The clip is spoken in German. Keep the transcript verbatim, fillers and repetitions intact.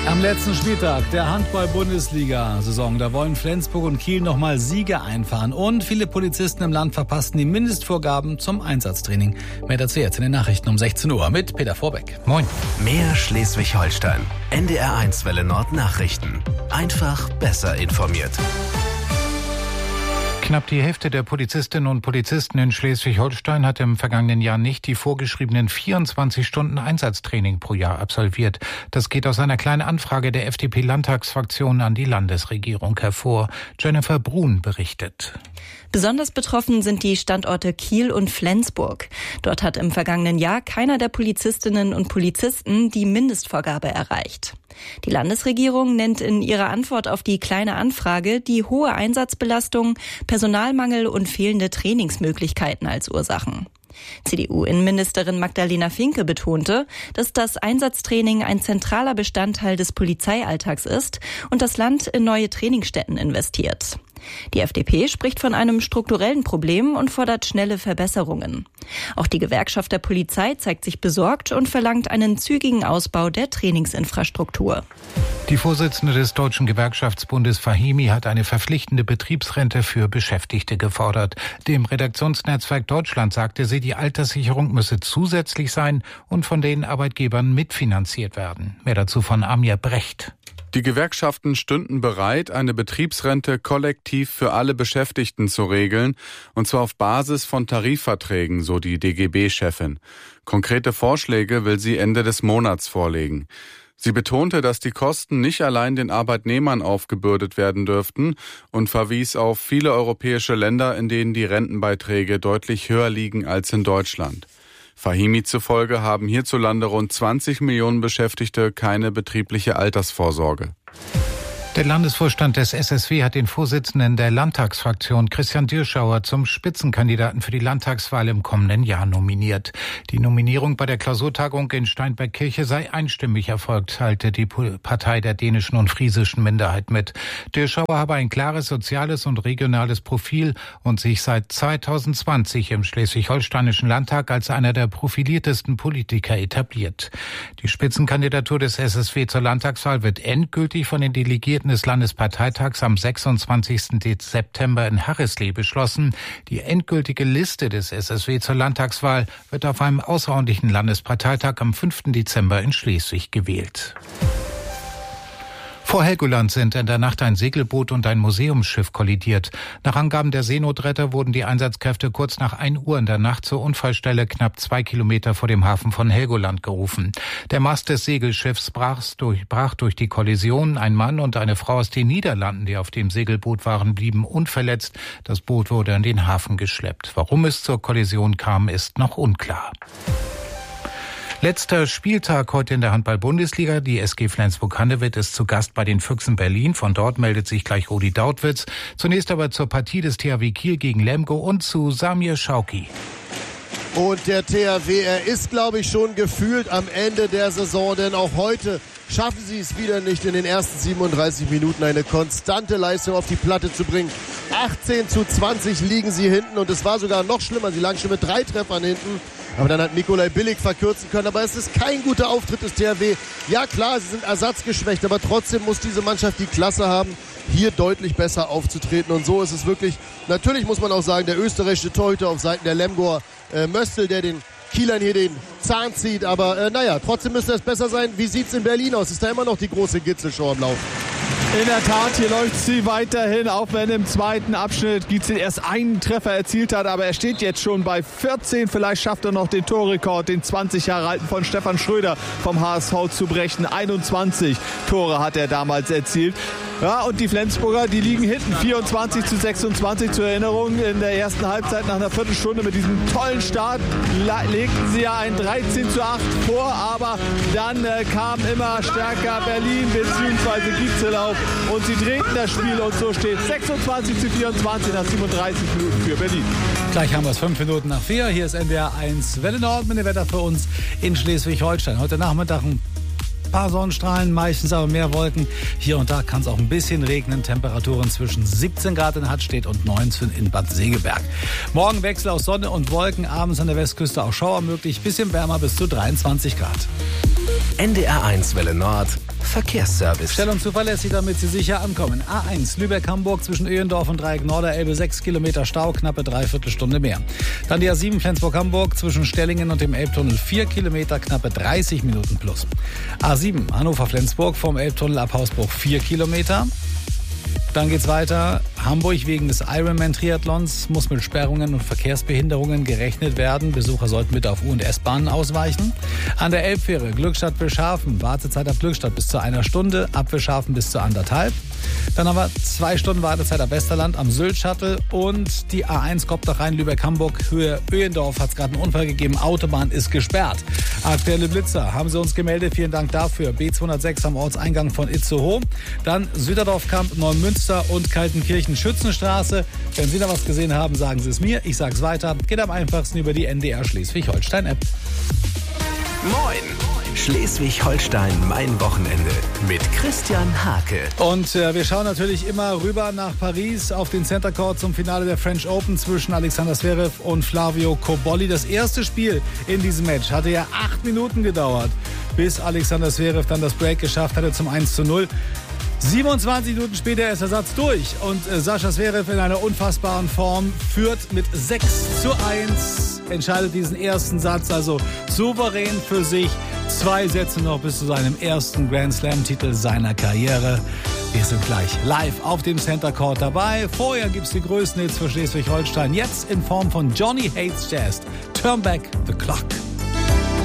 Am letzten Spieltag der Handball-Bundesliga-Saison, da wollen Flensburg und Kiel nochmal Siege einfahren. Und viele Polizisten im Land verpassten die Mindestvorgaben zum Einsatztraining. Mehr dazu jetzt in den Nachrichten um sechzehn Uhr mit Peter Vorbeck. Moin. Mehr Schleswig-Holstein. N D R eins Welle Nord Nachrichten. Einfach besser informiert. Knapp die Hälfte der Polizistinnen und Polizisten in Schleswig-Holstein hat im vergangenen Jahr nicht die vorgeschriebenen vierundzwanzig Stunden Einsatztraining pro Jahr absolviert. Das geht aus einer kleinen Anfrage der F D P-Landtagsfraktion an die Landesregierung hervor. Jennifer Brun berichtet. Besonders betroffen sind die Standorte Kiel und Flensburg. Dort hat im vergangenen Jahr keiner der Polizistinnen und Polizisten die Mindestvorgabe erreicht. Die Landesregierung nennt in ihrer Antwort auf die kleine Anfrage die hohe Einsatzbelastung, Personalmangel und fehlende Trainingsmöglichkeiten als Ursachen. C D U-Innenministerin Magdalena Finke betonte, dass das Einsatztraining ein zentraler Bestandteil des Polizeialltags ist und das Land in neue Trainingsstätten investiert. Die F D P spricht von einem strukturellen Problem und fordert schnelle Verbesserungen. Auch die Gewerkschaft der Polizei zeigt sich besorgt und verlangt einen zügigen Ausbau der Trainingsinfrastruktur. Die Vorsitzende des Deutschen Gewerkschaftsbundes Fahimi hat eine verpflichtende Betriebsrente für Beschäftigte gefordert. Dem Redaktionsnetzwerk Deutschland sagte sie, die Alterssicherung müsse zusätzlich sein und von den Arbeitgebern mitfinanziert werden. Mehr dazu von Amir Brecht. Die Gewerkschaften stünden bereit, eine Betriebsrente kollektiv für alle Beschäftigten zu regeln, und zwar auf Basis von Tarifverträgen, so die D G B-Chefin. Konkrete Vorschläge will sie Ende des Monats vorlegen. Sie betonte, dass die Kosten nicht allein den Arbeitnehmern aufgebürdet werden dürften und verwies auf viele europäische Länder, in denen die Rentenbeiträge deutlich höher liegen als in Deutschland. Fahimi zufolge haben hierzulande rund zwanzig Millionen Beschäftigte keine betriebliche Altersvorsorge. Der Landesvorstand des S S W hat den Vorsitzenden der Landtagsfraktion Christian Dirschauer zum Spitzenkandidaten für die Landtagswahl im kommenden Jahr nominiert. Die Nominierung bei der Klausurtagung in Steinbergkirche sei einstimmig erfolgt, teilte die Partei der dänischen und friesischen Minderheit mit. Dirschauer habe ein klares soziales und regionales Profil und sich seit zweitausendzwanzig im Schleswig-Holsteinischen Landtag als einer der profiliertesten Politiker etabliert. Die Spitzenkandidatur des S S W zur Landtagswahl wird endgültig von den Delegierten des Landesparteitags am sechsundzwanzigsten September in Harrisley beschlossen. Die endgültige Liste des S S W zur Landtagswahl wird auf einem außerordentlichen Landesparteitag am fünften Dezember in Schleswig gewählt. Vor Helgoland sind in der Nacht ein Segelboot und ein Museumsschiff kollidiert. Nach Angaben der Seenotretter wurden die Einsatzkräfte kurz nach ein Uhr in der Nacht zur Unfallstelle knapp zwei Kilometer vor dem Hafen von Helgoland gerufen. Der Mast des Segelschiffs brach durch, brach durch die Kollision. Ein Mann und eine Frau aus den Niederlanden, die auf dem Segelboot waren, blieben unverletzt. Das Boot wurde in den Hafen geschleppt. Warum es zur Kollision kam, ist noch unklar. Letzter Spieltag heute in der Handball-Bundesliga. Die S G Flensburg-Handewitt ist zu Gast bei den Füchsen Berlin. Von dort meldet sich gleich Rudi Dautwitz. Zunächst aber zur Partie des T H W Kiel gegen Lemgo und zu Samir Schauki. Und der T H W, er ist, glaube ich, schon gefühlt am Ende der Saison, denn auch heute schaffen sie es wieder nicht, in den ersten siebenunddreißig Minuten eine konstante Leistung auf die Platte zu bringen. achtzehn zu zwanzig liegen sie hinten und es war sogar noch schlimmer. Sie lagen schon mit drei Treffern hinten. Aber dann hat Nikolai Billig verkürzen können. Aber es ist kein guter Auftritt des T H W. Ja klar, sie sind ersatzgeschwächt, aber trotzdem muss diese Mannschaft die Klasse haben, hier deutlich besser aufzutreten. Und so ist es wirklich, natürlich muss man auch sagen, der österreichische Torhüter auf Seiten der Lemgoer, äh, Möstl, der den Kielern hier den Zahn zieht. Aber äh, naja, trotzdem müsste es besser sein. Wie sieht es in Berlin aus? Ist da immer noch die große Gitzelshow am Laufen? In der Tat, hier läuft sie weiterhin, auch wenn im zweiten Abschnitt Gietzel erst einen Treffer erzielt hat, aber er steht jetzt schon bei vierzehn. Vielleicht schafft er noch den Torrekord, den zwanzig Jahre alten von Stefan Schröder vom H S V zu brechen. einundzwanzig Tore hat er damals erzielt. Ja, und die Flensburger, die liegen hinten, vierundzwanzig zu sechsundzwanzig zur Erinnerung. In der ersten Halbzeit nach einer Viertelstunde mit diesem tollen Start legten sie ja ein dreizehn zu acht vor, aber dann äh, kam immer stärker Berlin bzw. Gietzel auf und sie drehten das Spiel und so steht sechsundzwanzig zu vierundzwanzig nach siebenunddreißig Minuten für Berlin. Gleich haben wir es fünf Minuten nach vier. Hier ist N D R eins Welle Nord mit dem Wetter für uns in Schleswig-Holstein. Heute Nachmittag ein paar Sonnenstrahlen, meistens aber mehr Wolken. Hier und da kann es auch ein bisschen regnen. Temperaturen zwischen siebzehn Grad in Hattstedt und neunzehn in Bad Segeberg. Morgen Wechsel aus Sonne und Wolken. Abends an der Westküste auch Schauer möglich. Bisschen wärmer bis zu dreiundzwanzig Grad. N D R eins Welle Nord. Verkehrsservice. Stellung zuverlässig, damit Sie sicher ankommen. A eins Lübeck-Hamburg zwischen Öhendorf und Dreieck-Norderelbe, sechs Kilometer Stau, knappe Dreiviertelstunde mehr. Dann die A sieben Flensburg-Hamburg zwischen Stellingen und dem Elbtunnel, vier Kilometer, knappe dreißig Minuten plus. A sieben Hannover-Flensburg vom Elbtunnel ab Hausbruch, vier Kilometer. Dann geht's weiter. Hamburg wegen des Ironman-Triathlons muss mit Sperrungen und Verkehrsbehinderungen gerechnet werden. Besucher sollten bitte auf U- und S-Bahnen ausweichen. An der Elbfähre Glückstadt-Wilschafen, Wartezeit ab Glückstadt bis zu einer Stunde, ab Wilschafen bis zu anderthalb. Dann haben wir zwei Stunden Wartezeit am Westerland am Sylt-Shuttle und die A eins kommt nach Rhein-Lübeck-Hamburg, Höhe Öhendorf, hat es gerade einen Unfall gegeben, Autobahn ist gesperrt. Aktuelle Blitzer haben sie uns gemeldet, vielen Dank dafür. B zweihundertsechs am Ortseingang von Itzehoe, dann Süderdorfkamp, Neumünster und Kaltenkirchen-Schützenstraße. Wenn Sie da was gesehen haben, sagen Sie es mir, ich sag's weiter. Geht am einfachsten über die N D R Schleswig-Holstein-App. Moin! Schleswig-Holstein, mein Wochenende mit Christian Hake. Und äh, wir schauen natürlich immer rüber nach Paris auf den Center Court zum Finale der French Open zwischen Alexander Zverev und Flavio Cobolli. Das erste Spiel in diesem Match hatte ja acht Minuten gedauert, bis Alexander Zverev dann das Break geschafft hatte zum eins zu null. siebenundzwanzig Minuten später ist der Satz durch und äh, Sascha Zverev in einer unfassbaren Form führt mit sechs zu eins, entscheidet diesen ersten Satz also souverän für sich. Zwei Sätze noch bis zu seinem ersten Grand Slam-Titel seiner Karriere. Wir sind gleich live auf dem Center Court dabei. Vorher gibt's die größten Hits für Schleswig-Holstein. Jetzt in Form von Johnny Hates Jazz. Turn back the clock.